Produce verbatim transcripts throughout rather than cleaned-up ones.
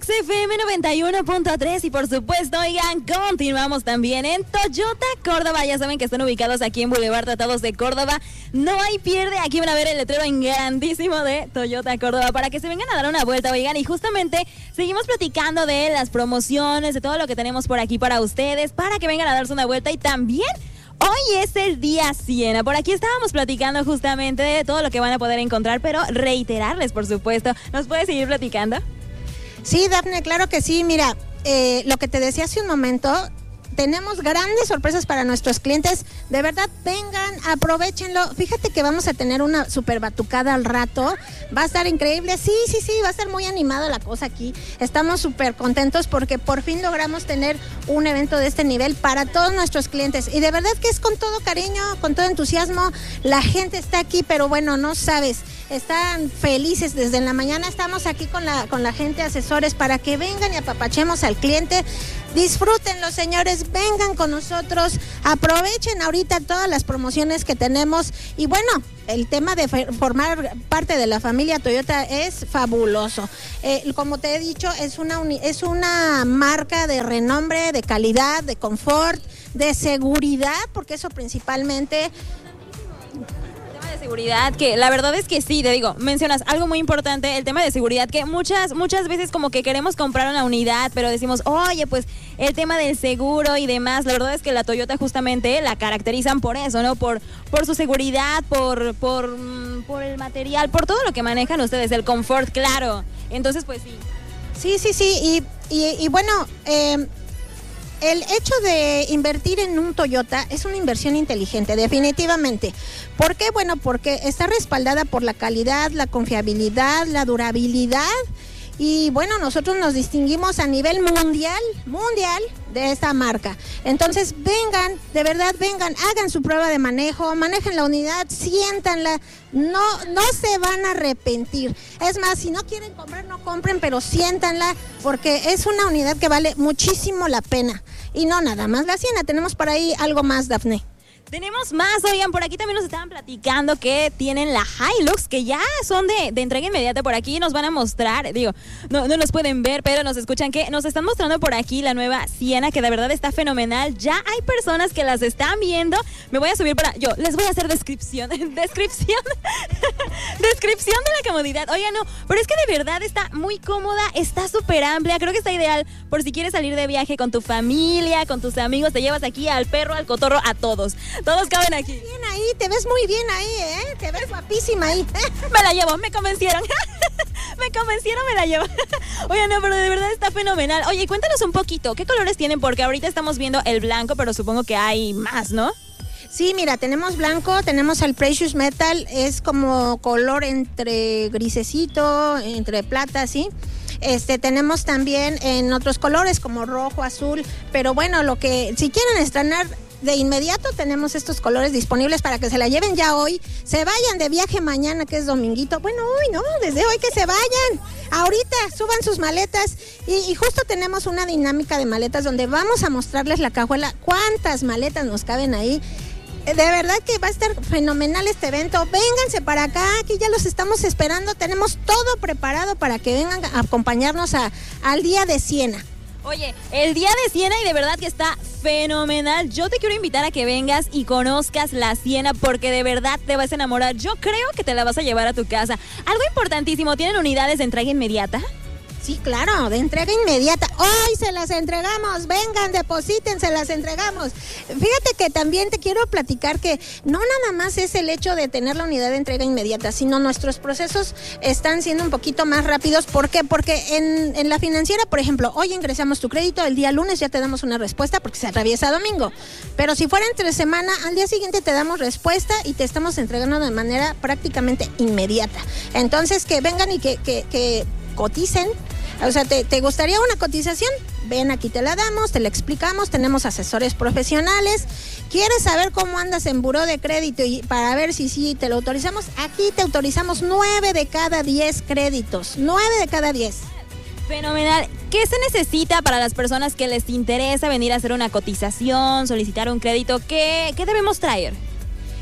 F M noventa y uno punto tres y por supuesto, oigan, continuamos también en Toyota Córdoba. Ya saben que están ubicados aquí en Boulevard Tratados de Córdoba. No hay pierde, aquí van a ver el letrero en grandísimo de Toyota Córdoba para que se vengan a dar una vuelta, oigan. Y justamente seguimos platicando de las promociones, de todo lo que tenemos por aquí para ustedes, para que vengan a darse una vuelta. Y también hoy es el día Siena. Por aquí estábamos platicando justamente de todo lo que van a poder encontrar, pero reiterarles, por supuesto. ¿Nos puedes seguir platicando? Sí, Dafne, claro que sí. Mira, eh, lo que te decía hace un momento, tenemos grandes sorpresas para nuestros clientes. De verdad, vengan, aprovechenlo. Fíjate que vamos a tener una super batucada al rato. Va a estar increíble. Sí, sí, sí, va a estar muy animada la cosa aquí. Estamos súper contentos porque por fin logramos tener un evento de este nivel para todos nuestros clientes. Y de verdad que es con todo cariño, con todo entusiasmo. La gente está aquí, pero bueno, no sabes, están felices. Desde la mañana estamos aquí con la, con la gente, asesores, para que vengan y apapachemos al cliente. Disfrútenlo, señores, vengan con nosotros, aprovechen ahorita todas las promociones que tenemos. Y bueno, el tema de formar parte de la familia Toyota es fabuloso. Eh, como te he dicho, es una, uni- es una marca de renombre, de calidad, de confort, de seguridad, porque eso principalmente... de seguridad, que la verdad es que sí, te digo, mencionas algo muy importante, el tema de seguridad, que muchas, muchas veces como que queremos comprar una unidad, pero decimos, oye, pues el tema del seguro y demás, la verdad es que la Toyota justamente la caracterizan por eso, ¿no? Por, por su seguridad, por, por, por el material, por todo lo que manejan ustedes, el confort, claro. Entonces, pues sí. Sí, sí, sí, y, y, y bueno, eh, el hecho de invertir en un Toyota es una inversión inteligente, definitivamente. ¿Por qué? Bueno, porque está respaldada por la calidad, la confiabilidad, la durabilidad. Y bueno, nosotros nos distinguimos a nivel mundial, mundial de esta marca. Entonces vengan, de verdad vengan, hagan su prueba de manejo, manejen la unidad, siéntanla, no, no se van a arrepentir. Es más, si no quieren comprar, no compren, pero siéntanla, porque es una unidad que vale muchísimo la pena. Y no nada más la Siena, tenemos por ahí algo más, Dafne. Tenemos más, oigan, por aquí también nos estaban platicando que tienen la Hilux, que ya son de, de entrega inmediata. Por aquí nos van a mostrar, digo, no, no nos pueden ver, pero nos escuchan que nos están mostrando por aquí la nueva Siena, que de verdad está fenomenal. Ya hay personas que las están viendo. Me voy a subir para, yo les voy a hacer descripción, descripción, descripción de la comodidad. Oigan, no, pero es que de verdad está muy cómoda, está súper amplia, creo que está ideal por si quieres salir de viaje con tu familia, con tus amigos, te llevas aquí al perro, al cotorro, a todos. Todos caben aquí. Bien ahí, te ves muy bien ahí, ¿eh? Te ves guapísima ahí. Me la llevo, me convencieron. Me convencieron, me la llevo. Oye, no, pero de verdad está fenomenal. Oye, cuéntanos un poquito, ¿qué colores tienen? Porque ahorita estamos viendo el blanco, pero supongo que hay más, ¿no? Sí, mira, tenemos blanco, tenemos el Precious Metal, es como color entre grisecito, entre plata, ¿sí? Este, tenemos también en otros colores como rojo, azul, pero bueno, lo que, si quieren estrenar de inmediato, tenemos estos colores disponibles para que se la lleven ya hoy, se vayan de viaje mañana, que es dominguito, bueno, hoy no, desde hoy que se vayan, ahorita suban sus maletas y, y justo tenemos una dinámica de maletas donde vamos a mostrarles la cajuela, cuántas maletas nos caben ahí. De verdad que va a estar fenomenal este evento. Vénganse para acá, aquí ya los estamos esperando. Tenemos todo preparado para que vengan a acompañarnos a, al día de Siena. Oye, el día de Siena y de verdad que está fenomenal. Yo te quiero invitar a que vengas y conozcas la Siena porque de verdad te vas a enamorar. Yo creo que te la vas a llevar a tu casa. Algo importantísimo, ¿tienen unidades de entrega inmediata? Sí, claro, de entrega inmediata. Hoy se las entregamos, vengan, depositen, se las entregamos. Fíjate que también te quiero platicar que no nada más es el hecho de tener la unidad de entrega inmediata, sino nuestros procesos están siendo un poquito más rápidos. ¿Por qué? Porque en, en la financiera, por ejemplo, hoy ingresamos tu crédito, el día lunes ya te damos una respuesta porque se atraviesa domingo. Pero si fuera entre semana, al día siguiente te damos respuesta y te estamos entregando de manera prácticamente inmediata. Entonces, que vengan y que, que, que coticen. O sea, ¿te, ¿te gustaría una cotización? Ven, aquí te la damos, te la explicamos, tenemos asesores profesionales. ¿Quieres saber cómo andas en buró de crédito y para ver si sí te lo autorizamos? Aquí te autorizamos nueve de cada diez créditos, nueve de cada diez. Fenomenal. ¿Qué se necesita para las personas que les interesa venir a hacer una cotización, solicitar un crédito? ¿Qué, qué debemos traer?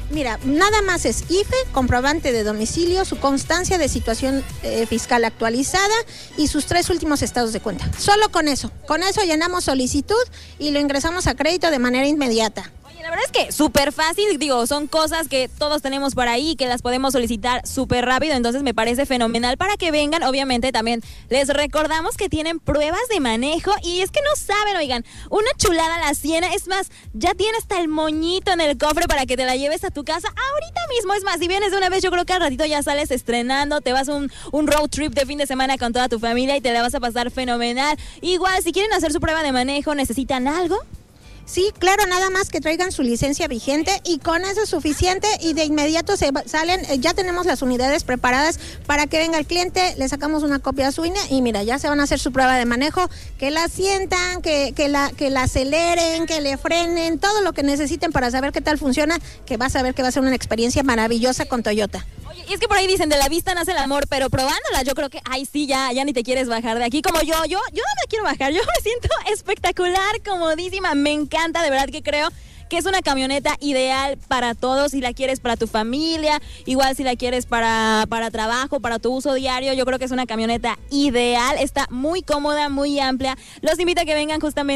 Mira, nada más es I F E, comprobante de domicilio, su constancia de situación eh, fiscal actualizada y sus tres últimos estados de cuenta. Solo con eso. Con eso llenamos solicitud y lo ingresamos a crédito de manera inmediata. La verdad es que súper fácil, digo, son cosas que todos tenemos por ahí, que las podemos solicitar súper rápido, entonces me parece fenomenal para que vengan. Obviamente también les recordamos que tienen pruebas de manejo y es que no saben, oigan, una chulada la Siena, es más, ya tiene hasta el moñito en el cofre para que te la lleves a tu casa ahorita mismo. Es más, si vienes de una vez, yo creo que al ratito ya sales estrenando, te vas un, un road trip de fin de semana con toda tu familia y te la vas a pasar fenomenal. Igual, si quieren hacer su prueba de manejo, ¿necesitan algo? Sí, claro, nada más que traigan su licencia vigente y con eso es suficiente y de inmediato se salen, ya tenemos las unidades preparadas para que venga el cliente, le sacamos una copia a su I N E y mira, ya se van a hacer su prueba de manejo, que la sientan, que, que, la, que la aceleren, que le frenen, todo lo que necesiten para saber qué tal funciona, que vas a ver que va a ser una experiencia maravillosa con Toyota. Oye, y es que por ahí dicen, de la vista nace el amor, pero probándola yo creo que, ay sí, ya, ya ni te quieres bajar de aquí, como yo, yo, yo no me quiero bajar, yo me siento espectacular, comodísima, me encanta, de verdad que creo que es una camioneta ideal para todos, si la quieres para tu familia, igual si la quieres para, para trabajo, para tu uso diario, yo creo que es una camioneta ideal, está muy cómoda, muy amplia, los invito a que vengan justamente